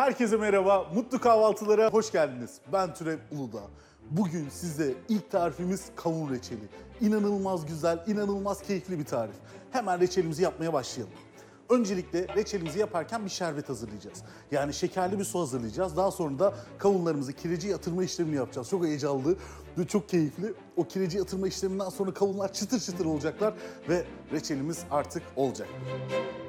Herkese merhaba, mutlu kahvaltılara hoş geldiniz. Ben Türev Uludağ. Bugün size ilk tarifimiz kavun reçeli. İnanılmaz güzel, inanılmaz keyifli bir tarif. Hemen reçelimizi yapmaya başlayalım. Öncelikle reçelimizi yaparken bir şerbet hazırlayacağız. Yani şekerli bir su hazırlayacağız. Daha sonra da kavunlarımızı kireci yatırma işlemini yapacağız. Çok heyecanlı ve çok keyifli. O kireci yatırma işleminden sonra kavunlar çıtır çıtır olacaklar ve reçelimiz artık olacak.